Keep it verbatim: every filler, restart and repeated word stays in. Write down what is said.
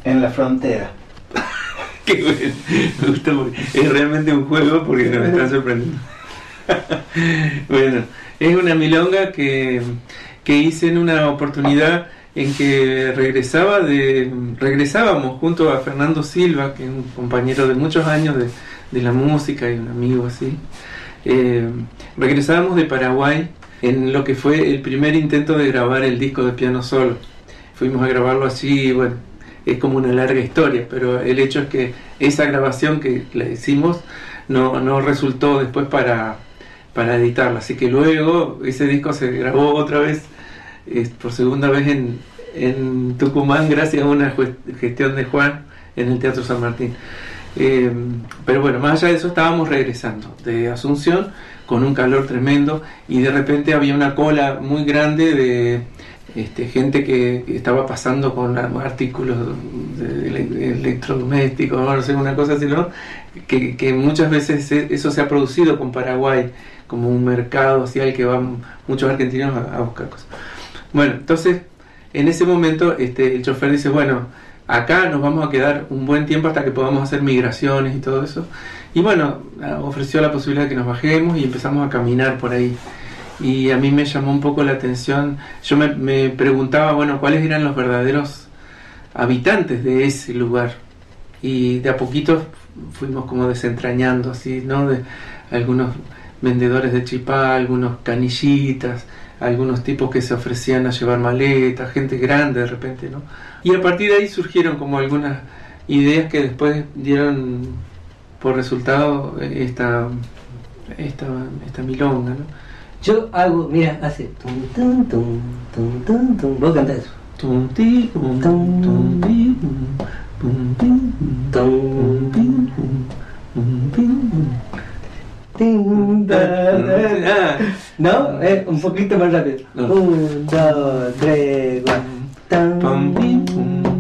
En la frontera. Qué bueno, me gustó porque es realmente un juego porque nos están sorprendiendo. Bueno, es una milonga que, que hice en una oportunidad en que regresaba de regresábamos junto a Fernando Silva, que es un compañero de muchos años de, de la música y un amigo así. Eh, regresábamos de Paraguay en lo que fue el primer intento de grabar el disco de piano solo. Fuimos a grabarlo allí, bueno, es como una larga historia, pero el hecho es que esa grabación que la hicimos no, no resultó después para, para editarla, así que luego ese disco se grabó otra vez, eh, por segunda vez en, en Tucumán, gracias a una gestión de Juan en el Teatro San Martín. Eh, pero bueno, más allá de eso, estábamos regresando de Asunción con un calor tremendo y de repente había una cola muy grande de este, gente que, que estaba pasando con artículos de, de, de electrodomésticos, no sé, una cosa así, ¿no? Que, que muchas veces eso se ha producido con Paraguay como un mercado así al que van muchos argentinos a, a buscar cosas. Bueno, entonces en ese momento este, el chofer dice, bueno, acá nos vamos a quedar un buen tiempo hasta que podamos hacer migraciones y todo eso. Y bueno, ofreció la posibilidad de que nos bajemos y empezamos a caminar por ahí. Y a mí me llamó un poco la atención. Yo me, me preguntaba, bueno, cuáles eran los verdaderos habitantes de ese lugar. Y de a poquito fuimos como desentrañando, así, ¿no? De algunos vendedores de chipá, algunos canillitas, algunos tipos que se ofrecían a llevar maletas, gente grande de repente, ¿no? Y a partir de ahí surgieron como algunas ideas que después dieron por resultado esta esta, esta milonga, ¿no? Yo hago, mira, hace tum tum tum tum tum tum. Vos cantás eso. Tum ti tum tum tum ti tum tum tum tum tum. No, eh, un poquito más rápido. Un, dos, tres, cuatro.